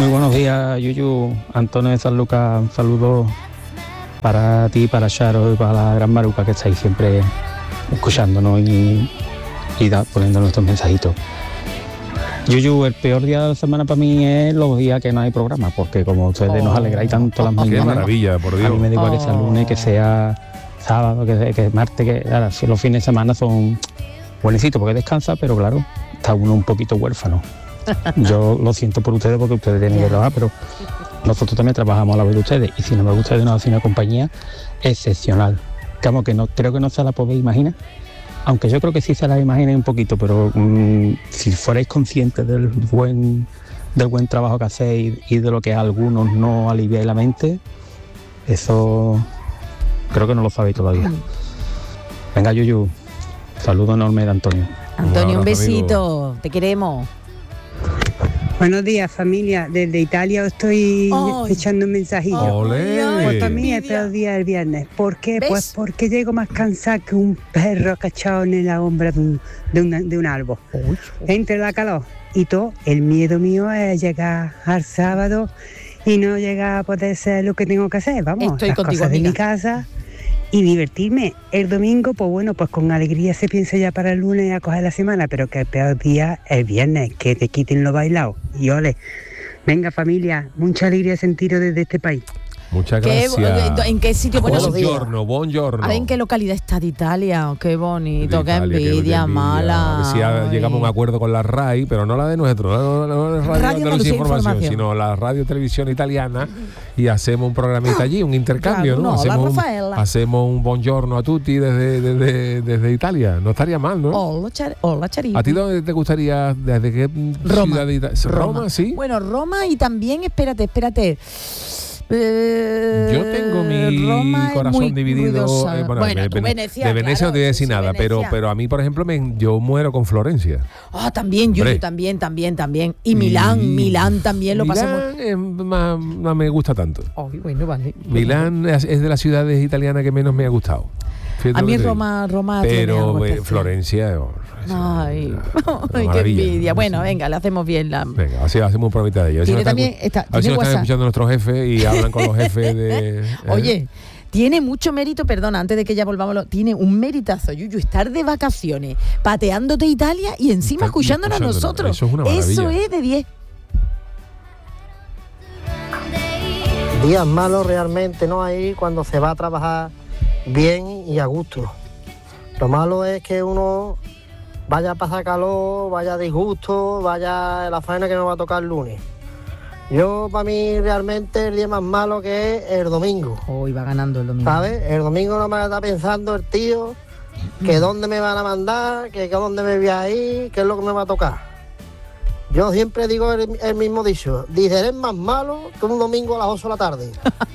Muy buenos días, Yuyu. Antonio de San Lucas, un saludo para ti, para Charo y para la gran Maruca, que estáis siempre escuchándonos y poniendo nuestros mensajitos. Yuyu, el peor día de la semana para mí es los días que no hay programa, porque como ustedes nos alegráis tanto las mañanas, qué maravilla, por Dios. a mí me da igual que sea lunes, que sea sábado, que martes, que ahora si los fines de semana son buenecitos porque descansa, pero claro, está uno un poquito huérfano. Yo lo siento por ustedes porque ustedes tienen que trabajar, pero nosotros también trabajamos a la vez de ustedes, y sin embargo ustedes nos hacen una compañía excepcional. Como que no, creo que no se la podéis imaginar, aunque yo creo que sí se la imaginéis un poquito, pero si fuerais conscientes del buen trabajo que hacéis y de lo que a algunos no aliviáis la mente, eso creo que no lo sabéis todavía. Venga, Yuyu, saludo enorme de Antonio. Antonio, un besito, amigo. Te queremos. Buenos días, familia. Desde Italia os estoy echando un mensajillo. ¡Olé! Pues para mí es el peor día del viernes. ¿Por qué? ¿Ves? Pues porque llego más cansada que un perro cachado en la sombra de un árbol. Entre la calor y todo, el miedo mío es llegar al sábado y no llegar a poder hacer lo que tengo que hacer. Vamos, estoy las contigo, cosas amiga. de mi casa y divertirme. El domingo, pues bueno, pues con alegría se piensa ya para el lunes a coger la semana, pero que el peor día es el viernes, que te quiten lo bailado. Y ole, venga familia, mucha alegría sentiros desde este país. Muchas gracias. ¿En qué sitio? Buongiorno. A ver en qué localidad está de Italia. Qué bonito, qué Italia, envidia, mala. A ver si ya llegamos a un acuerdo con la RAI, pero no la de nuestro, no la Radio Andalucía Información, sino la Radio Televisión Italiana, y hacemos un programita allí, un intercambio, claro, ¿no? Hacemos un buongiorno a tutti desde Italia. No estaría mal, ¿no? Hola, Charito. ¿A ti dónde te gustaría? ¿Desde qué ciudad de Italia? ¿Roma, sí? Bueno, Roma, y también, espérate. Yo tengo mi Roma corazón dividido. Venecia, de Venecia no te voy a decir nada, pero a mí, por ejemplo, yo muero con Florencia. También, Yuyu, también. Y Milán también lo pasamos. Milán no me gusta tanto. Bueno, vale. Milán es de las ciudades italianas que menos me ha gustado. Fíjate a mí Roma pero Florencia. Ay, qué envidia. Bueno, venga, le hacemos bien la. Venga, así hacemos un programita de ellos. A ver si nos están escuchando nuestros jefes y hablan con los jefes de. Oye, tiene mucho mérito, perdona, antes de que ya volvamos, tiene un meritazo, Yuyu, estar de vacaciones, pateándote Italia y encima escuchándonos a nosotros. Eso es una maravilla. Eso es de 10. Días malos realmente no hay cuando se va a trabajar bien y a gusto. Lo malo es que uno vaya a pasar calor, vaya a disgusto, vaya a la faena que nos va a tocar el lunes. Yo, para mí, realmente el día más malo que es el domingo. Hoy va ganando el domingo. ¿Sabes? El domingo no me está pensando el tío que dónde me van a mandar, que dónde me voy a ir, qué es lo que me va a tocar. Yo siempre digo el mismo dicho, eres más malo que un domingo a las 8 de la tarde.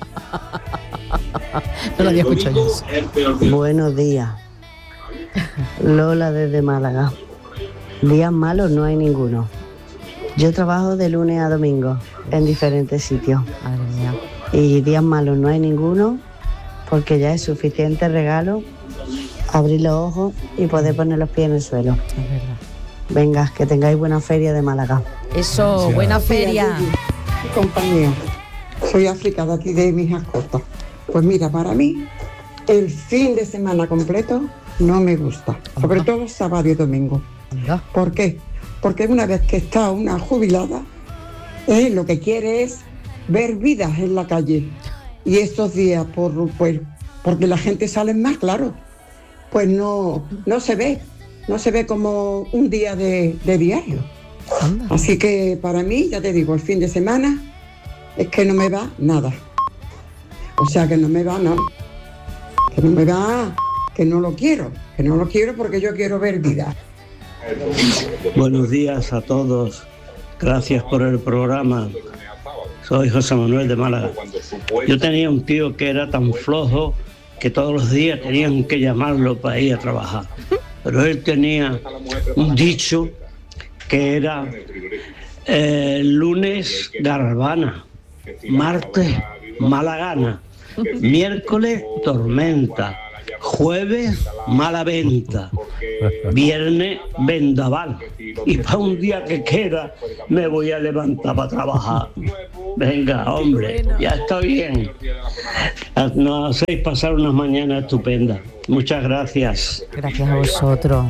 No lo había escuchado yo. Buenos días. Lola desde Málaga. Días malos no hay ninguno. Yo trabajo de lunes a domingo en diferentes sitios. Madre mía. Y días malos no hay ninguno porque ya es suficiente regalo abrir los ojos y poder poner los pies en el suelo. Es verdad. Venga, que tengáis buena feria de Málaga. Eso, buena feria. Compañero, soy África de aquí de Mijas Cortas. Pues mira, para mí el fin de semana completo no me gusta, sobre todo sábado y domingo. ¿Por qué? Porque una vez que está una jubilada, lo que quiere es ver vidas en la calle. Y estos días, porque la gente sale más, claro, pues no se ve como un día de diario. Así que para mí, ya te digo, el fin de semana es que no me va nada. O sea, que no me va nada. Que no me va, que no lo quiero porque yo quiero ver vida. Buenos días a todos. Gracias por el programa. Soy José Manuel de Málaga. Yo tenía un tío que era tan flojo que todos los días tenían que llamarlo para ir a trabajar. Pero él tenía un dicho que era lunes garrabana, martes mala gana, miércoles tormenta, jueves mala venta, viernes vendaval, y para un día que queda me voy a levantar para trabajar. Venga, hombre, ya está bien. Nos hacéis pasar unas mañanas estupendas. Muchas gracias. Gracias a vosotros.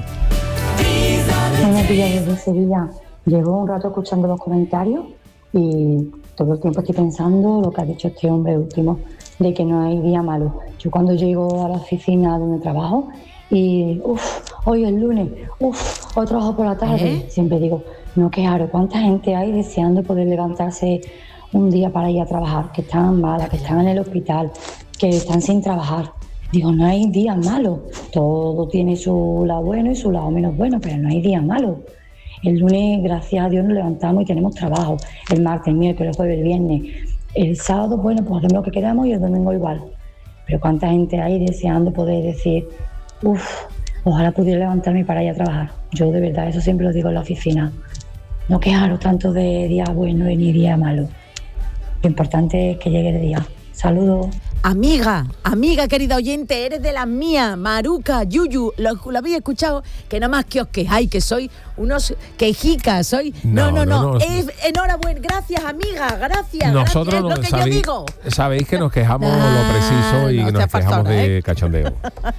Buenos días desde Sevilla. Llevo un rato escuchando los comentarios y todo el tiempo estoy pensando lo que ha dicho este hombre último, de que no hay día malo. Yo cuando llego a la oficina donde trabajo y hoy es lunes, hoy trabajo por la tarde, siempre digo, no, qué raro, cuánta gente hay deseando poder levantarse un día para ir a trabajar, que están malas, que están en el hospital, que están sin trabajar. Digo, no hay días malos, todo tiene su lado bueno y su lado menos bueno, pero no hay días malos. El lunes, gracias a Dios, nos levantamos y tenemos trabajo. El martes, el miércoles, el jueves, el viernes. El sábado, bueno, pues hacemos lo que queramos y el domingo igual. Pero cuánta gente hay deseando poder decir, ojalá pudiera levantarme para ir a trabajar. Yo de verdad, eso siempre lo digo en la oficina. No quejaros tanto de día bueno ni día malo. Lo importante es que llegue el día. Saludos. Amiga, querida oyente, eres de las mías, Maruca, Yuyu, lo habéis escuchado, que nada más que os quejáis, que sois unos quejicas, sois... No, es enhorabuena, gracias amiga, gracias, nosotros gracias, es lo que yo digo. Sabéis que nos quejamos lo preciso y nos quejamos de cachondeo.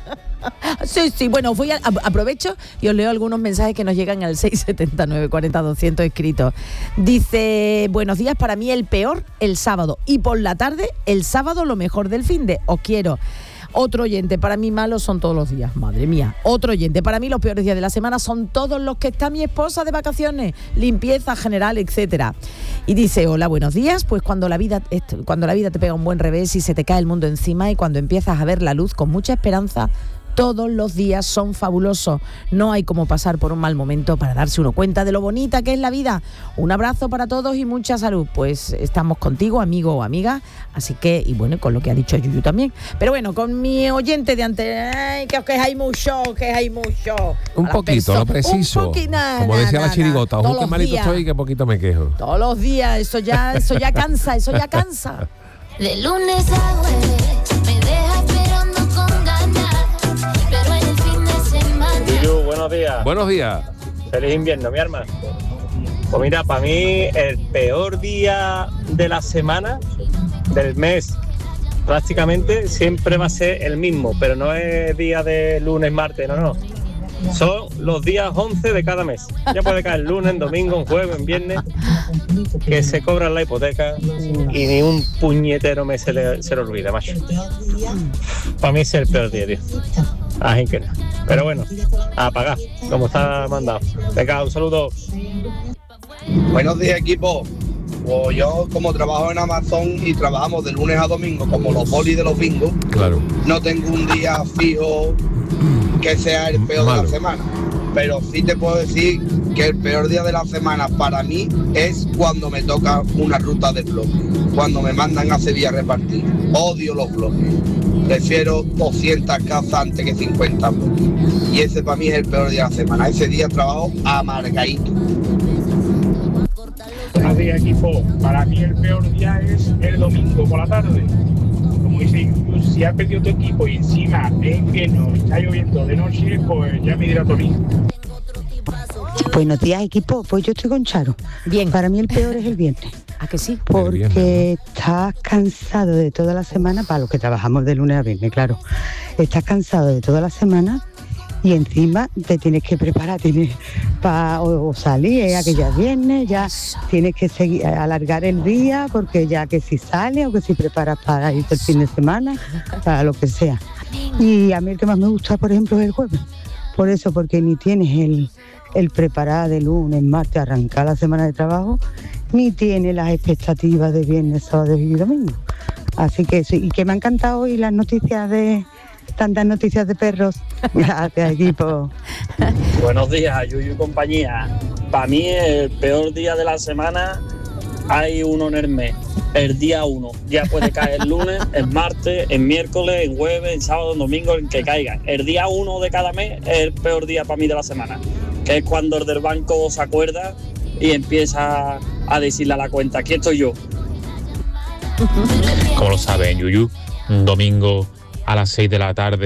Sí, bueno, aprovecho y os leo algunos mensajes que nos llegan al 679 40 200 escritos. Dice, buenos días, para mí el peor el sábado y por la tarde el sábado lo mejor del finde, os quiero. Otro oyente, para mí malos son todos los días, madre mía. Otro oyente, para mí los peores días de la semana son todos los que está mi esposa de vacaciones, limpieza general, etcétera. Y dice, hola, buenos días, pues cuando la vida te pega un buen revés y se te cae el mundo encima y cuando empiezas a ver la luz con mucha esperanza, todos los días son fabulosos. No hay como pasar por un mal momento para darse uno cuenta de lo bonita que es la vida. Un abrazo para todos y mucha salud. Pues estamos contigo, amigo o amiga. Así que, y bueno, con lo que ha dicho Yuyu también. Pero bueno, con mi oyente de antes, que os quejáis mucho. Un poquito, lo preciso. Como decía la chirigota, ojo que malito estoy y que poquito me quejo. Todos los días, eso ya cansa, De lunes a jueves, me deja esperando con ganas. Pero en el fin de semana. Yuyu, buenos días. Buenos días. Feliz invierno, mi arma. Pues mira, para mí el peor día de la semana, del mes, prácticamente siempre va a ser el mismo, pero no es día de lunes, martes, no. Son los días 11 de cada mes. Ya puede caer lunes, domingo, jueves, viernes, que se cobran la hipoteca y ni un puñetero mes se le olvida, macho. Para mí es el peor día, tío. Así que no. Pero bueno, a pagar, como está mandado. Venga, un saludo. Buenos días, equipo. Pues yo, como trabajo en Amazon y trabajamos de lunes a domingo, como los bolis de los bingos, claro, no tengo un día fijo que sea el peor de la semana. Pero sí te puedo decir que el peor día de la semana para mí es cuando me toca una ruta de bloque, cuando me mandan a Sevilla a repartir. Odio los bloques. Prefiero 200 casas antes que 50 bloques. Y ese para mí es el peor día de la semana. Ese día trabajo amargadito. Buenos días, equipo. Para mí el peor día es el domingo por la tarde. Como dice, si has perdido tu equipo y encima ven que no está lloviendo de noche, pues ya me dirá tu amigo. Buenos días, equipo. Pues yo estoy con Charo. Bien. Para mí el peor es el viernes. ¿A que sí? Porque estás cansado de toda la semana, para los que trabajamos de lunes a viernes, claro. Estás cansado de toda la semana y encima te tienes que preparar, tienes para salir, que ya es viernes, ya tienes que seguir, alargar el día, porque ya que si sales o que si preparas para irte el fin de semana, para lo que sea. Y a mí el que más me gusta, por ejemplo, es el jueves. Por eso, porque ni tienes el preparar de lunes, martes, arrancar la semana de trabajo, ni tienes las expectativas de viernes, sábado y domingo. Así que sí, y que me ha encantado hoy las noticias tantas noticias de perros. Gracias, equipo. Buenos días, Yuyu y compañía. Para mí el peor día de la semana hay uno en el mes. El día 1. Ya puede caer el lunes, el martes, el miércoles, el jueves, el sábado, el domingo, el que caiga. El día 1 de cada mes es el peor día para mí de la semana. Que es cuando el del banco se acuerda y empieza a decirle a la cuenta, aquí estoy yo. Como lo saben, Yuyu, un domingo a las 6 de la tarde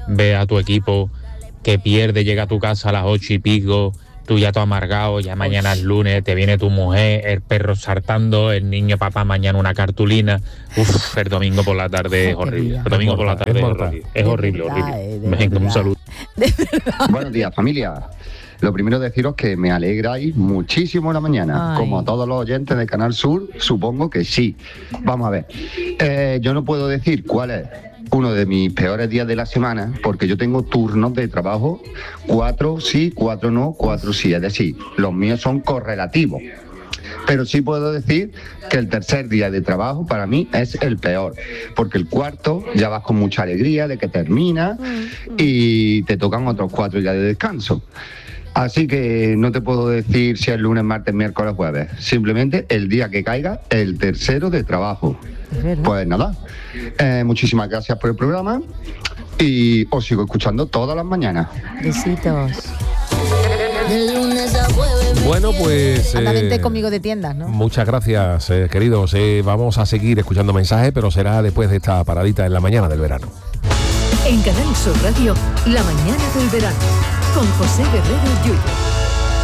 ve a tu equipo que pierde, llega a tu casa a las 8 y pico, tú ya todo amargado, ya mañana es lunes, te viene tu mujer, el perro saltando, el niño, papá, mañana una cartulina. Uf, el domingo por la tarde es horrible. El domingo por la tarde es horrible, horrible. Venga, un saludo. Buenos días, familia. Lo primero deciros que me alegráis muchísimo la mañana. Ay. Como a todos los oyentes de Canal Sur, supongo que sí. Vamos a ver. Yo no puedo decir cuál es uno de mis peores días de la semana, porque yo tengo turnos de trabajo 4 sí, 4 no, 4 sí. Es decir, los míos son correlativos. Pero sí puedo decir que el tercer día de trabajo para mí es el peor, porque el cuarto ya vas con mucha alegría de que termina y te tocan otros 4 días de descanso. Así que no te puedo decir si es lunes, martes, miércoles, jueves. Simplemente el día que caiga el tercero de trabajo. Pues nada, muchísimas gracias por el programa y os sigo escuchando todas las mañanas. Besitos. Bueno, pues... Vente conmigo de tiendas, ¿no? Muchas gracias, queridos. Vamos a seguir escuchando mensajes, pero será después de esta paradita en la mañana del verano. En Canal Sur Radio, la mañana del verano, con José Guerrero Yuyu.